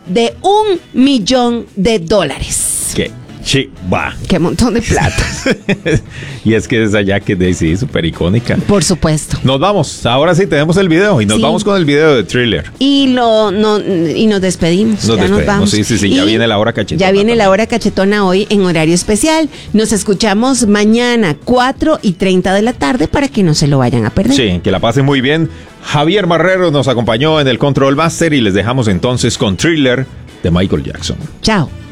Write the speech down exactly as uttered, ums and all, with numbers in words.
de un millón de dólares. ¿Qué? Sí, va. Qué montón de plata. Y es que esa jacket de sí, súper icónica. Por supuesto. Nos vamos. Ahora sí tenemos el video y nos Sí. vamos con el video de Thriller. Y lo no y nos despedimos. Nos ya despedimos. nos vamos. Sí, sí, sí. Ya Y viene la hora cachetona. Ya viene también. la hora cachetona hoy en horario especial. Nos escuchamos mañana, cuatro y treinta de la tarde, para que no se lo vayan a perder. Sí, que la pasen muy bien. Javier Marrero nos acompañó en el Control Master y les dejamos entonces con Thriller de Michael Jackson. Chao.